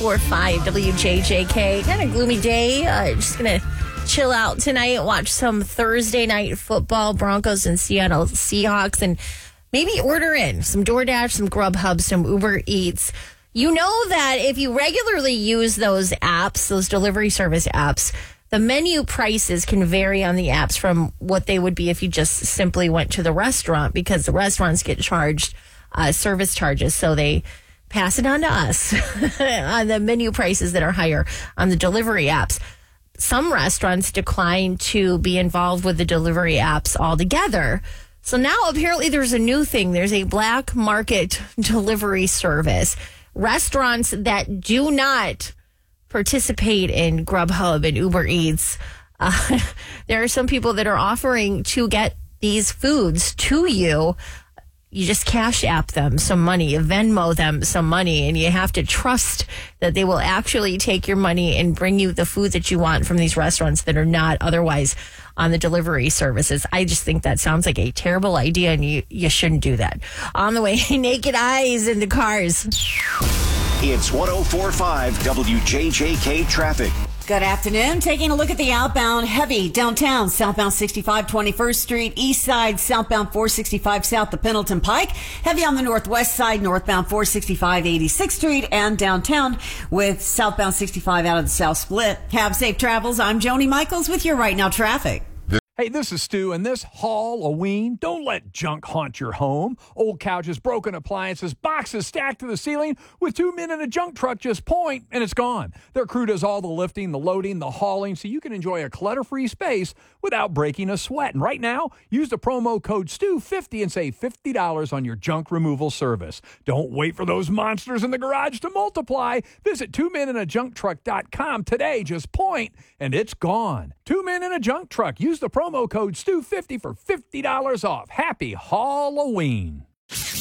104.5 WJJK. Kind of gloomy day. Just going to chill out tonight, watch some Thursday night football, Broncos and Seattle Seahawks, and maybe order in some DoorDash, some Grubhub, some Uber Eats. You know that if you regularly use those apps, those delivery service apps, the menu prices can vary on the apps from what they would be if you just simply went to the restaurant, because the restaurants get charged service charges. So they pass it on to us on the menu prices that are higher on the delivery apps. Some restaurants decline to be involved with the delivery apps altogether. So now apparently there's a new thing. There's a black market delivery service. Restaurants that do not participate in Grubhub and Uber Eats. There are some people that are offering to get these foods to you. You just Cash App them some money, Venmo them some money, and you have to trust that they will actually take your money and bring you the food that you want from these restaurants that are not otherwise on the delivery services. I just think that sounds like a terrible idea, and you shouldn't do that. On the way, Naked Eyes in the cars. It's 104.5 WJJK traffic. Good afternoon. Taking a look at the outbound heavy downtown, southbound 65 21st Street, east side, southbound 465 south to Pendleton Pike. Heavy on the northwest side, northbound 465 86th Street, and downtown with southbound 65 out of the South Split. Have safe travels. I'm Joni Michaels with your Right Now traffic. Hey, this is Stu, and this Halloween, don't let junk haunt your home. Old couches, broken appliances, boxes stacked to the ceiling. With 2 men in a junk truck, just point, and it's gone. Their crew does all the lifting, the loading, the hauling, so you can enjoy a clutter-free space without breaking a sweat. And right now, use the promo code STU50 and save $50 on your junk removal service. Don't wait for those monsters in the garage to multiply. Visit 2meninajunktruck.com today. Just point, and it's gone. 2 Men in a Junk Truck. Use the promo code STU50 for $50 off. Happy Halloween.